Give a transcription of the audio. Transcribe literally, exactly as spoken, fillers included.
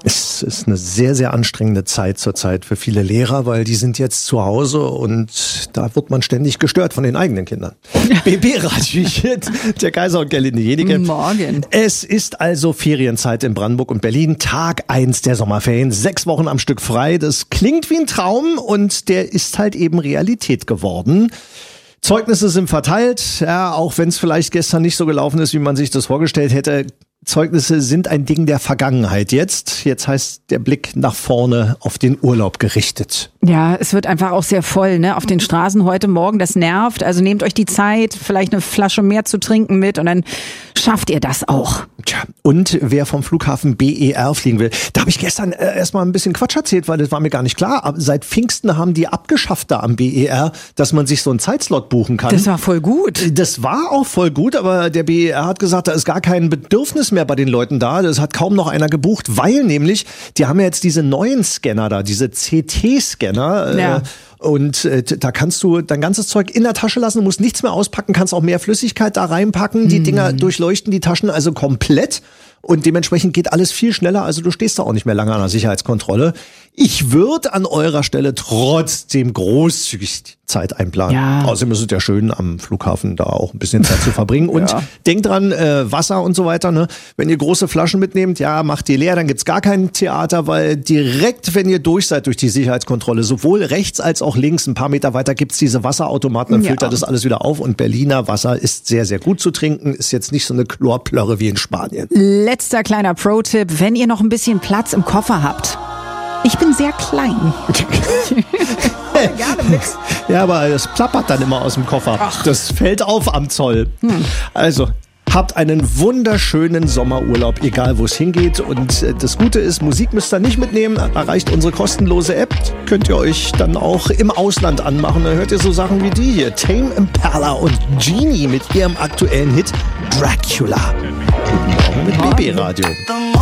Es ist eine sehr, sehr anstrengende Zeit zurzeit für viele Lehrer, weil die sind jetzt zu Hause und da wird man ständig gestört von den eigenen Kindern. Ja. B B-Radio hier, der Kaiser und Gerlinde Jenike. Morgen. Es ist also Ferienzeit in Brandenburg und Berlin, Tag eins der Sommerferien, sechs Wochen am Stück frei. Das klingt wie ein Traum und der ist halt eben Realität geworden. Zeugnisse sind verteilt, ja, auch wenn es vielleicht gestern nicht so gelaufen ist, wie man sich das vorgestellt hätte. Zeugnisse sind ein Ding der Vergangenheit jetzt. Jetzt heißt der Blick nach vorne auf den Urlaub gerichtet. Ja, es wird einfach auch sehr voll, ne? Auf den Straßen heute Morgen, das nervt. Also nehmt euch die Zeit, vielleicht eine Flasche mehr zu trinken mit und dann schafft ihr das auch. Tja, und wer vom Flughafen B E R fliegen will, da habe ich gestern äh, erstmal ein bisschen Quatsch erzählt, weil das war mir gar nicht klar. Aber seit Pfingsten haben die abgeschafft da am B E R, dass man sich so einen Zeitslot buchen kann. Das war voll gut. Das war auch voll gut, aber der B E R hat gesagt, da ist gar kein Bedürfnis mehr bei den Leuten da. Das hat kaum noch einer gebucht, weil nämlich, die haben ja jetzt diese neuen Scanner da, diese C T-Scanner. Ja. Äh, Und äh, da kannst du dein ganzes Zeug in der Tasche lassen, du musst nichts mehr auspacken, kannst auch mehr Flüssigkeit da reinpacken. Die Dinger durchleuchten die Taschen also komplett und dementsprechend geht alles viel schneller. Also du stehst da auch nicht mehr lange an der Sicherheitskontrolle. Ich würde an eurer Stelle trotzdem großzügig Zeit einplanen. Ja. Außerdem ist es ja schön, am Flughafen da auch ein bisschen Zeit zu verbringen. Und Ja. denkt dran, äh, Wasser und so weiter. Ne? Wenn ihr große Flaschen mitnehmt, ja, macht die leer, dann gibt's gar kein Theater, weil direkt, wenn ihr durch seid durch die Sicherheitskontrolle, sowohl rechts als auch links, ein paar Meter weiter gibt's diese Wasserautomaten, dann Ja. füllt er das alles wieder auf. Und Berliner Wasser ist sehr, sehr gut zu trinken, ist jetzt nicht so eine Chlorplörre wie in Spanien. Letzter kleiner Pro-Tipp, wenn ihr noch ein bisschen Platz im Koffer habt. Ich bin sehr klein. Gerne mit. Ja, aber das plappert dann immer aus dem Koffer. Ach. Das fällt auf am Zoll. Hm. Also, habt einen wunderschönen Sommerurlaub, egal wo es hingeht. Und äh, das Gute ist, Musik müsst ihr nicht mitnehmen. Erreicht unsere kostenlose App. Könnt ihr euch dann auch im Ausland anmachen. Da hört ihr so Sachen wie die hier. Tame Impala und Genie mit ihrem aktuellen Hit Dracula. Guten Morgen mit B B Radio.